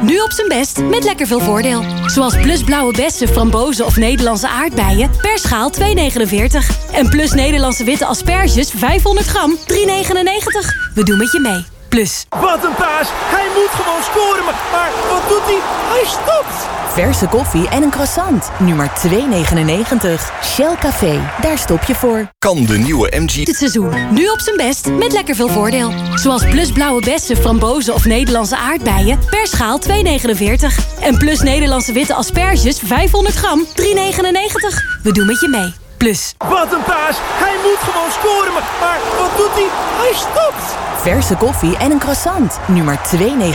nu op zijn best met lekker veel voordeel. Zoals Plus blauwe bessen, frambozen of Nederlandse aardbeien per schaal 2,49. En Plus Nederlandse witte asperges 500 gram 3,99. We doen met je mee. Plus. Wat een paas! Hij moet gewoon scoren, maar wat doet hij? Hij stopt! Verse koffie en een croissant. Nu maar 2,99. Shell Café, daar stop je voor. Kan de nieuwe MG... Dit seizoen nu op zijn best met lekker veel voordeel. Zoals Plus blauwe bessen, frambozen of Nederlandse aardbeien per schaal 2,49. En Plus Nederlandse witte asperges 500 gram 3,99. We doen met je mee. Plus. Wat een paas! Hij moet gewoon scoren, maar wat doet hij? Hij stopt! Verse koffie en een croissant. Nu maar 2,99.